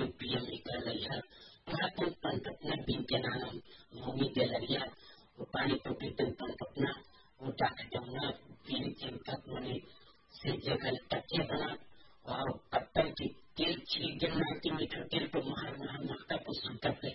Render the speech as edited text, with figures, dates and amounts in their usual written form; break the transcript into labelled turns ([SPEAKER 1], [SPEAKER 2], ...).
[SPEAKER 1] प्रिय निकलैया महापुर पंकपना बिंकनाम भूमि गलरिया वो पानी टोपी तुम पंकपना वो डाकटमना पीन चिंतक मने से जगल तकिया बना और पत्तल की तेल छीट जमना की मीठा तेल को महर महर महका को संकट पे